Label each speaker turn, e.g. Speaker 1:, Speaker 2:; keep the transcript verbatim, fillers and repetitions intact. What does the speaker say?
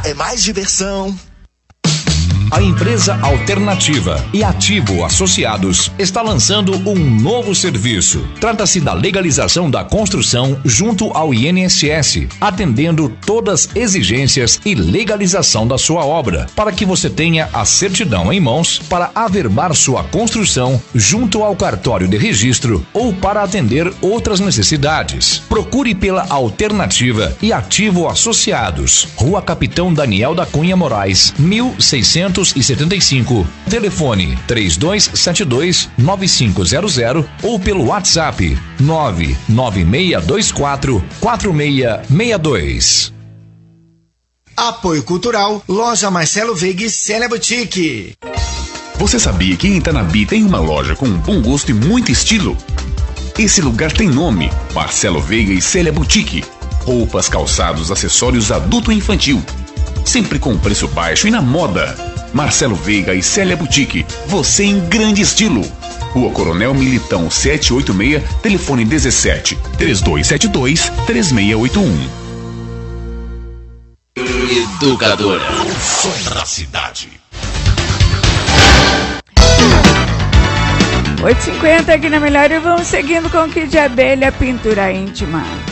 Speaker 1: é mais diversão.
Speaker 2: A empresa Alternativa e Ativo Associados está lançando um novo serviço. Trata-se da legalização da construção junto ao I N S S, atendendo todas as exigências e legalização da sua obra, para que você tenha a certidão em mãos para averbar sua construção junto ao cartório de registro ou para atender outras necessidades. Procure pela Alternativa e Ativo Associados, Rua Capitão Daniel da Cunha Moraes, mil seiscentos e setenta e cinco. Telefone três dois sete dois nove cinco zero zero ou pelo WhatsApp nove nove seis dois quatro quatro seis seis dois.
Speaker 3: Apoio Cultural, Loja Marcelo Veiga e Célia Boutique.
Speaker 4: Você sabia que em Itanabi tem uma loja com bom gosto e muito estilo? Esse lugar tem nome, Marcelo Veiga e Célia Boutique. Roupas, calçados, acessórios adulto e infantil. Sempre com preço baixo e na moda. Marcelo Veiga e Célia Boutique, você em grande estilo. Rua Coronel Militão setecentos e oitenta e seis, telefone dezessete, três dois sete dois, três seis oito um.
Speaker 5: Educadora, o som da cidade.
Speaker 6: oito e cinquenta aqui na Melhor e vamos seguindo com o Kid de Abelha, Pintura Íntima.